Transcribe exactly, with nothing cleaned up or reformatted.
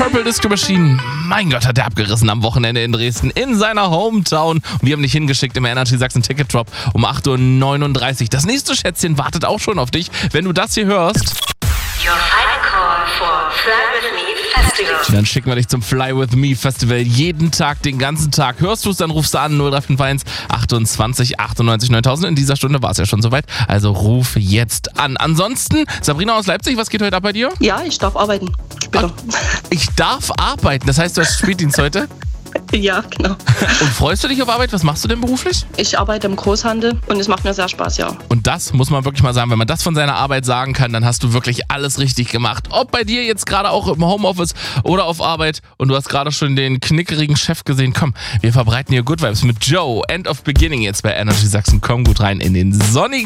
Purple Disco Machine. Mein Gott, hat der abgerissen am Wochenende in Dresden in seiner Hometown. Und wir haben dich hingeschickt im Energy Sachsen Ticket Drop um acht Uhr neununddreißig. Das nächste Schätzchen wartet auch schon auf dich, wenn du das hier hörst. Your final call for Fly With Me Festival. Dann schicken wir dich zum Fly With Me Festival jeden Tag, den ganzen Tag. Hörst du es, dann rufst du an null drei fünf eins achtundzwanzig achtundneunzig neuntausend. In dieser Stunde war es ja schon soweit, also ruf jetzt an. Ansonsten, Sabrina aus Leipzig, was geht heute ab bei dir? Ja, ich darf arbeiten. Später. Ich darf arbeiten, das heißt, du hast Spätdienst heute? Ja, genau. Und freust du dich auf Arbeit? Was machst du denn beruflich? Ich arbeite im Großhandel und es macht mir sehr Spaß, ja. Und das muss man wirklich mal sagen, wenn man das von seiner Arbeit sagen kann, dann hast du wirklich alles richtig gemacht. Ob bei dir jetzt gerade auch im Homeoffice oder auf Arbeit und du hast gerade schon den knickerigen Chef gesehen. Komm, wir verbreiten hier Good Vibes mit Joe, End of Beginning jetzt bei Energy Sachsen. Komm gut rein in den sonnigen